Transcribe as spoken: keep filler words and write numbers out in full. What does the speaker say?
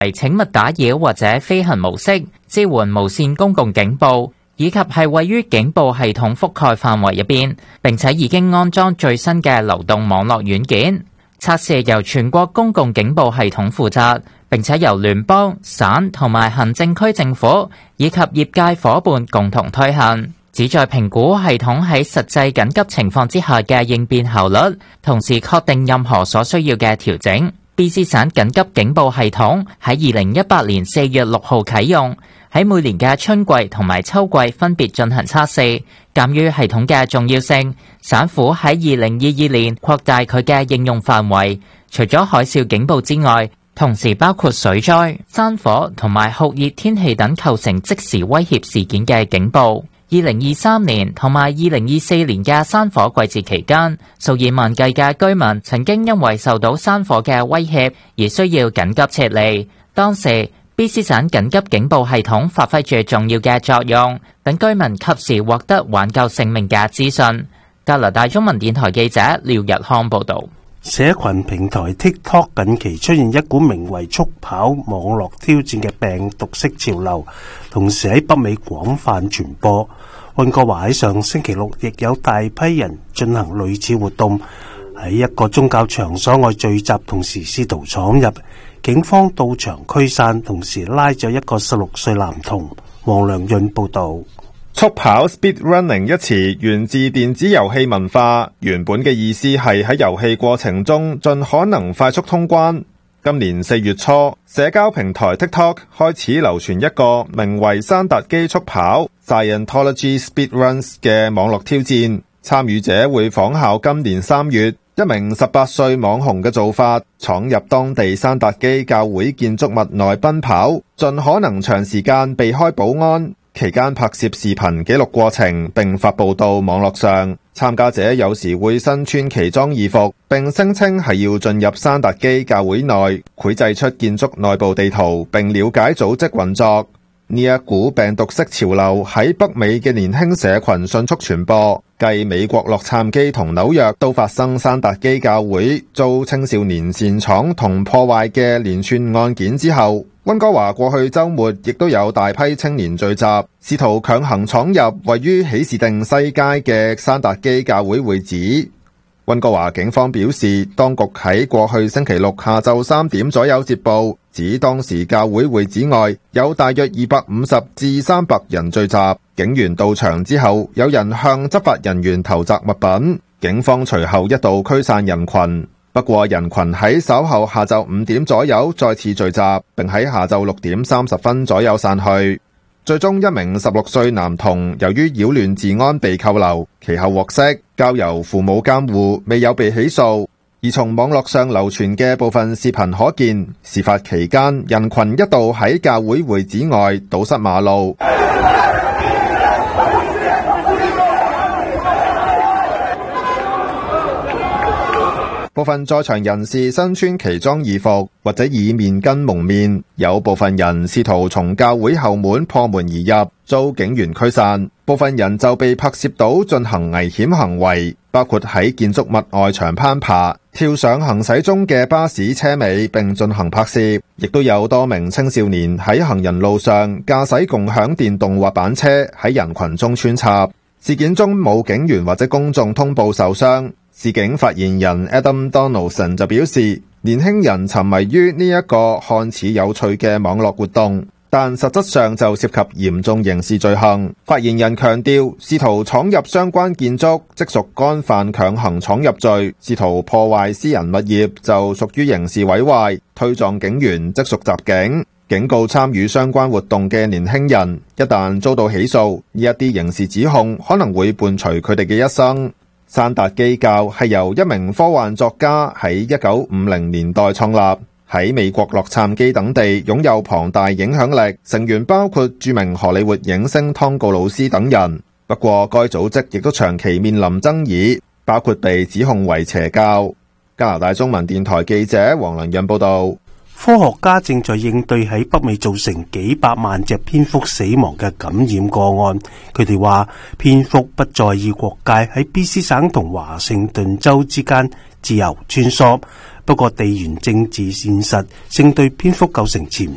請勿打擾或者飛行模式，支援無線公共警報，以及係位於警報系統覆蓋範圍入邊，並且已經安裝最新嘅流動網絡軟件。測試由全國公共警報系統負責，並且由聯邦、省同埋行政區政府以及業界夥伴共同推行，旨在評估系統喺實際緊急情況之下嘅應變效率，同時確定任何所需要嘅調整。B C 省緊急警報系統喺二零一八年四月六號啟用，喺每年嘅春季同埋秋季分別進行測試。鑑於系統嘅重要性，省府喺二零二二年擴大佢嘅應用範圍，除咗海嘯警報之外，同時包括水災、山火同埋酷熱天氣等構成即時威脅事件嘅警報。二零二三年同埋二零二四年嘅山火季節期間，數以萬計嘅居民曾經因為受到山火嘅威脅而需要緊急撤離。當時 B C 省緊急警報系統發揮住重要嘅作用，等居民及時獲得挽救性命嘅資訊。加拿大中文電台記者廖日康報道。 社群平台 TikTok 近期出現一股名為速跑網絡挑戰嘅病毒式潮流，同時喺北美廣泛傳播。溫哥華喺上星期六亦有大批人進行類似活動，喺一個宗教場所外聚集，同時試圖闖入。警方到場驅散，同時拉咗一個十六歲男童。黃良潤報道。 速跑 speed running 一詞源自電子遊戲文化，原本嘅意思係喺遊戲過程中盡可能快速通關。今年四月初，社交平台 TikTok 開始流傳一個名為山達基速跑 Scientology Speedruns 嘅網絡挑戰，參與者會仿效今年三月一名十八歲網紅嘅做法，闖入當地山達基教會建築物內奔跑，盡可能長時間避開保安。期間拍攝視頻記錄過程並發佈到網絡上，參加者有時會身穿奇裝異服，並聲稱係要進入山達基教會內，繪製出建築內部地圖並了解組織運作。呢一股病毒式潮流喺北美嘅年輕社群迅速傳播，繼美國洛杉磯同紐約都發生山達基教會遭青少年擅闖同破壞嘅連串案件之後，溫哥華過去週末亦都有大批青年聚集，試圖強行闖入位於喜士定西街嘅山達基教會會址。溫哥華警方表示，當局喺過去星期六下晝三點左右接報，指當時教會會址外有大約二百五十至三百人聚集。警員到場之後，有人向執法人員投擲物品，警方隨後一度驅散人群。不過人群喺稍後下晝五點左右再次聚集，並喺下晝六點三十分左右散去。最終一名十六歲男童由於擾亂治安被扣留，其後獲釋，交由父母監護，未有被起訴。而從網絡上流傳嘅部分視頻可見，事發期間人群一度喺教會會址外堵塞馬路。部分在場人士身穿奇裝異服，或者以面巾蒙面，有部分人試圖從教會後門破門而入，遭警員驅散。部分人就被拍攝到進行危險行為，包括喺建築物外牆攀爬、跳上行駛中嘅巴士車尾並進行拍攝，亦都有多名青少年喺行人路上駕駛共享電動滑板車喺人群中穿插。事件中冇警員或者公眾通報受傷。市警發言人 Adam Donaldson 就表示，年輕人沉迷於呢一個看似有趣嘅網絡活動，但實質上就涉及嚴重刑事罪行。發言人強調，試圖闖入相關建築即屬干犯強行闖入罪，試圖破壞私人物業就屬於刑事毀壞，推撞警員即屬襲警。警告參與相關活動嘅年輕人，一旦遭到起訴，呢一啲刑事指控可能會伴隨佢哋嘅一生。山達基教係由一名科幻作家喺一九五零年代創立，喺美國洛杉磯等地擁有龐大影響力，成員包括著名荷里活影星湯告魯斯等人。不過該組織亦都長期面臨爭議，包括被指控為邪教。加拿大中文電台記者黃良潤報道。 科學家正在應對喺北美造成幾百萬隻蝙蝠死亡嘅感染個案。佢哋話蝙蝠不在意國界，喺 B C 省同華盛頓州之間自由穿梭。不過地緣政治現實正對蝙蝠構成潛